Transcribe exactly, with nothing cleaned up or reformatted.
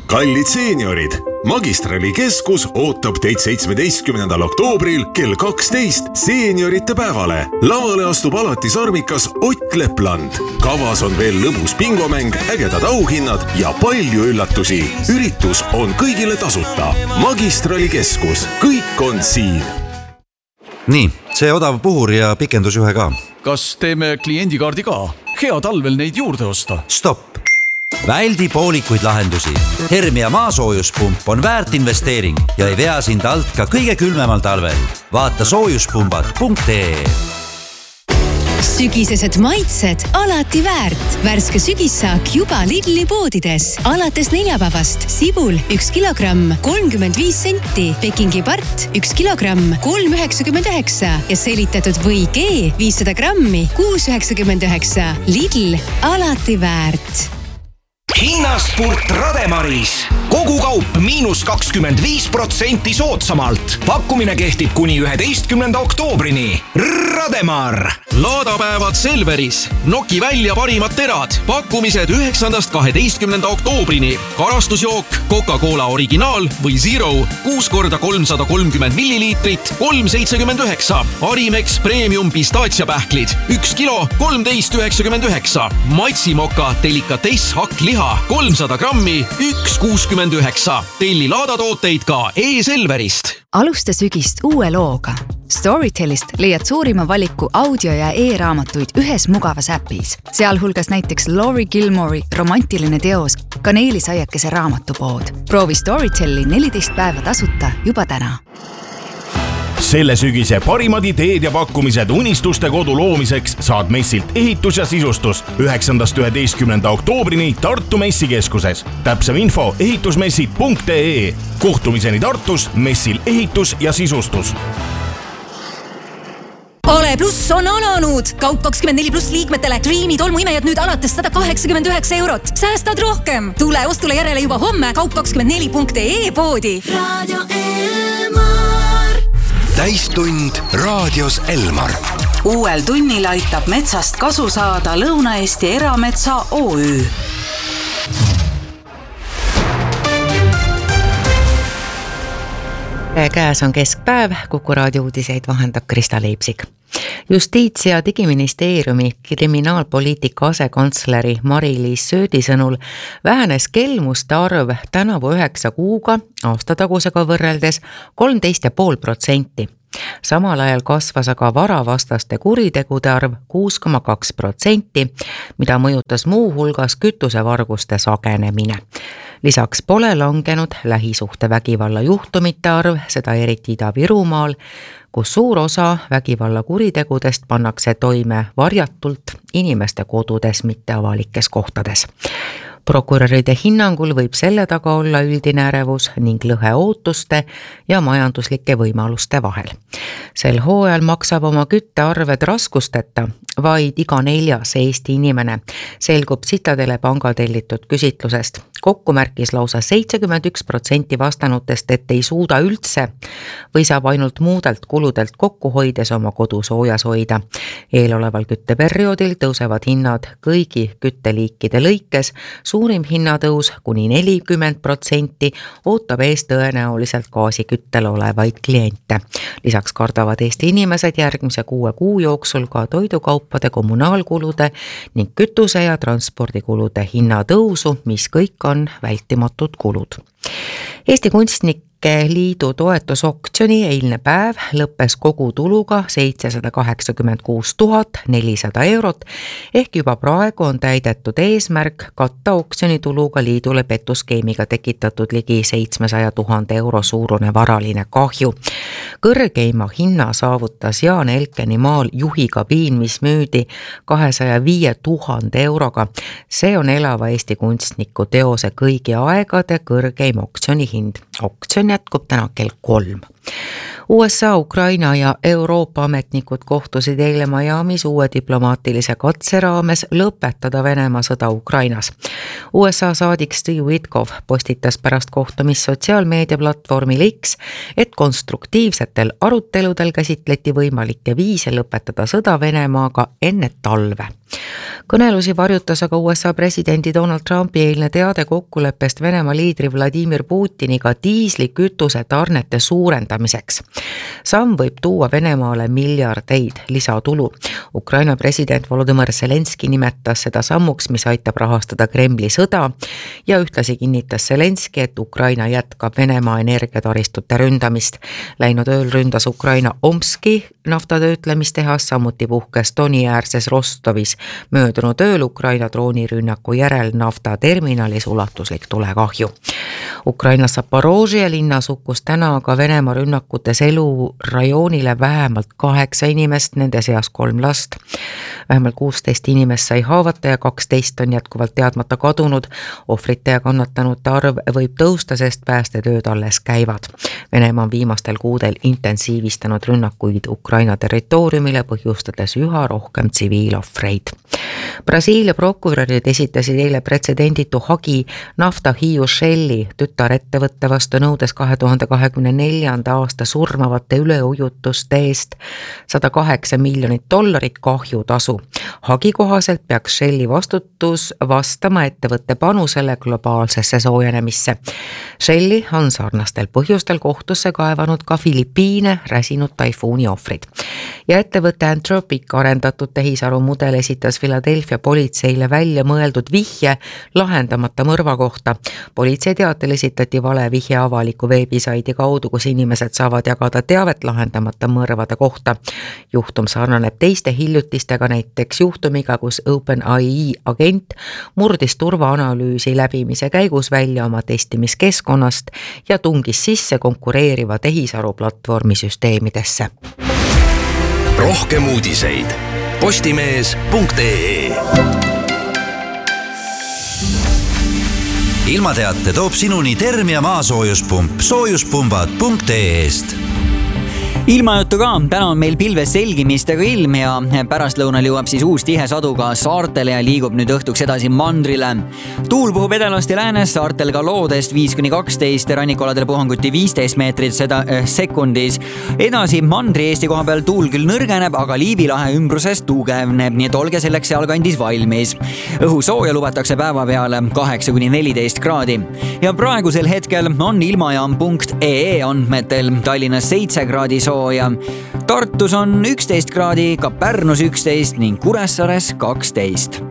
Kallid seeniorid, Magistrali keskus ootab teid seitsmeteistkümnendal oktoobril kell kaksteist seeniorite päevale. Lavale astub alati sarmikas Ott Lepland. Kavas on veel lõbus bingomäng, ägedad auhinnad ja palju üllatusi. Üritus on kõigile tasuta. Magistrali keskus, kõik on siin. Nii, see odav puhur ja pikendusjuhe ka. Kas teeme kliendikaardi ka? Hea talvel neid juurde osta. Stopp! Väldi poolikuid lahendusi. Hermia maasoojuspump on väärt investeering ja ei vea sind alt ka kõige külmemal talvel. Vaata soojuspumbad punkt ee. Sügisesed maitsed alati väärt. Värske sügissaak juba Lidli poodides. Alates neljapäevast sibul üks kilogramm kolmkümmend viis senti, Pekingi part üks kilogramm kolm üheksakümmend üheksa ja selitatud või G viissada grammi kuus üheksakümmend üheksa. Lidl alati väärt. Hinnaspurt Rademaris. Kogu kaup miinus kakskümmend viis protsenti soodsamalt. Pakkumine kehtib kuni üheteistkümnenda oktoobrini. Rademar. Laadapäevad Selveris. Noki välja parimad terad. Pakkumised üheksandast kaheteistkümnenda oktoobrini. Karastusjook, Coca-Cola originaal või Zero. kuus korda kolmsada kolmkümmend milliliitrit, kolm seitsekümmend üheksa. Arimex Premium pistatsiapähklid. üks kilo, kolmteist üheksakümmend üheksa. Matsimoka delikatess hakkliha. kolmsada grammi, üks kuuskümmend üheksa. Telli laadatooteid ka e-Selverist. Alusta sügist uue looga. Storytelist leiad suurima valiku audio- ja e-raamatuid ühes mugavas äpis. Sealhulgas näiteks Laurie Gilmore'i romantiline teos Kaneelisaiakese raamatupood. Proovi Storyteli neliteist päeva tasuta juba täna. Selle sügise parimad ideed ja pakkumised unistuste kodu loomiseks saad messilt ehitus ja sisustus üheksandast üheteistkümnenda oktoobrini Tartu messikeskuses. Täpsem info ehitusmessid punkt ee. Kohtumiseni Tartus messil ehitus ja sisustus. Ole pluss on alanud! Kaup kakskümmend neli pluss liikmetele. Dreami tolmuimejad nüüd alates sada kaheksakümmend üheksa eurot. Säästad rohkem! Tule ostule järele juba homme kaup kakskümmend neli punkt ee poodi. Radio Elmar. Täistund raadios Elmar. Uuel tunnil aitab metsast kasu saada Lõuna-Eesti Erametsa O Ü. Käes on keskpäev, Kuku raadio uudiseid vahendab Krista Leipsik. Justiits- ja digiministeeriumi kriminaalpoliitika asekantsleri Mari-Liis Söödi sõnul vähenes kelmuste arv tänavu üheksa kuuga aastatagusega võrreldes kolmteist koma viis protsenti. Samal ajal kasvas aga varavastaste kuritegude arv kuus koma kaks protsenti, mida mõjutas muu hulgas kütusevarguste sagenemine. Lisaks pole langenud lähisuhte vägivalla juhtumite arv, seda eriti Ida-Virumaal, kus suur osa vägivalla kuritegudest pannakse toime varjatult inimeste kodudes, mitte avalikes kohtades. Prokuröride hinnangul võib selle taga olla üldine ärevus ning lõhe ootuste ja majanduslike võimaluste vahel. Sel hooajal maksab oma küttearved raskusteta vaid iga neljas Eesti inimene, selgub Citadele panga tellitud küsitlusest. Kokku märkis lausa seitsekümmend üks protsenti vastanutest, et ei suuda üldse või saab ainult muudelt kuludelt kokku hoides oma kodu soojas hoida. Eeloleval kütteperioodil tõusevad hinnad kõigi kütteliikide lõikes. Suurim hinnatõus kuni nelikümmend protsenti ootab ees tõenäoliselt gaasiküttel olevaid kliente. Lisaks kardavad Eesti inimesed järgmise kuue kuu jooksul ka toidukaupade, kommunaalkulude ning kütuse- ja transpordikulude hinnatõusu, mis kõik on vältimatud kulud. Eesti kunstnik Liidu toetusoktsiooni eilne päev lõppes kogu tuluga seitsesada kaheksakümmend kuus tuhat nelisada eurot ehk juba praegu on täidetud eesmärk katta oktsiooni tuluga liidule petuskeemiga tekitatud ligi seitsmesaja tuhande euro suurune varaline kahju. Kõrgeima hinna saavutas Jaan Elkeni maal juhikabiin, mis müüdi kahesaja viie tuhande euroga. See on elava Eesti kunstniku teose kõigi aegade kõrgeim oktsiooni hind. Oktsioon jätkub täna kell kolm. U S A, Ukraina ja Euroopa ametnikud kohtusid eile Miamis uue diplomaatilise katse raames lõpetada Venemaa sõda Ukrainas. U S A saadik Steve Witkoff postitas pärast kohtumist sotsiaalmeediaplatvormil X, et konstruktiivsetel aruteludel käsitleti võimalikke viise lõpetada sõda Venemaaga enne talve. Kõnelusi varjutas aga U S A presidendi Donald Trumpi eilne teade kokkuleppest Venemaa liidri Vladimir Putiniga diislikütuse tarnete suurendamiseks. Samm võib tuua Venemaale miljardeid lisatulu. Ukraina president Volodymyr Zelenski nimetas seda sammuks, mis aitab rahastada Kremli sõda ja ühtlasi kinnitas Zelenski, et Ukraina jätkab Venemaa energiataristute ründamist. Läinud ööl ründas Ukraina Omski naftatöötlemistehas, samuti puhkes Doniäärses Rostovis möödunud ööl Ukraina droonirünnaku järel naftaterminalis ulatuslik tulekahju. Ukraina Zaporožje linnas hukkus täna aga Venemaa rünnakutes elu rajoonile vähemalt kaheksa inimest, nende seas kolm last. Vähemalt kuusteist inimest sai haavata ja kaksteist on jätkuvalt teadmata kadunud. Ohvrite ja kannatanute arv võib tõusta, sest päästetööd alles käivad. Venemaa on viimastel kuudel intensiivistanud rünnakuid Ukraina territooriumile, põhjustades üha rohkem tsiviilohvreid. Brasiilia prokurörid esitasid eile pretsedenditu hagi nafta Hiiu Shelli tütarettevõtte vastu, nõudes kahe tuhande kahekümne neljanda aasta surmavate üleujutuste eest sada kaheksa miljonit dollarit kahjutasu. Hagi kohaselt peaks Shelli vastutus vastama ettevõtte panusele globaalsesse soojenemisse. Shelli on sarnastel põhjustel kohtusse kaevanud ka Filipiine räsinud taifuuni ohvrid. Ja ettevõtte Anthropic arendatud tehisaru mudel esitas Philadelphia politseile välja mõeldud vihje lahendamata mõrva kohta. Politsei teatel esitati vale vihje avaliku veebisaidi kaudu, kus inimesed saavad jagada teavet lahendamata mõrvade kohta. Juhtum sarnaneb teiste hiljutistega, näiteks juhtumiga, kus OpenAI agent murdis turvaanalüüsi läbimise käigus välja oma testimiskeskkonnast ja tungis sisse konkureeriva tehisaru platvormi süsteemidesse. Rohkem uudiseid postimees punkt ee. Ilmateate toob sinuni Termia maasoojuspump soojuspumbad punkt ee-st. Ilmajuttu ka, täna on meil pilves selgimistega ilm ja pärastlõunal jõuab siis uus tihe sadu ka saartele ja liigub nüüd õhtuks edasi mandrile. Tuul puhub edelast ja läänes, saartel ka loodest viis kuni kaksteist, rannikualadel puhanguti viisteist meetrit seda, äh, sekundis. Edasi mandri Eesti koha peal tuul küll nõrgeneb, aga Liivilahe ümbruses tugevneb, nii et olge selleks sealkandis valmis. Õhu sooja lubatakse päeva peale kaheksa kuni neliteist kraadi. Ja praegusel hetkel on ilmajaam punkt ee andmetel Tallinnas seitse kraadi sooja. Tartus on üksteist kraadi, ka Pärnus üksteist ning Kuressaares kaksteist.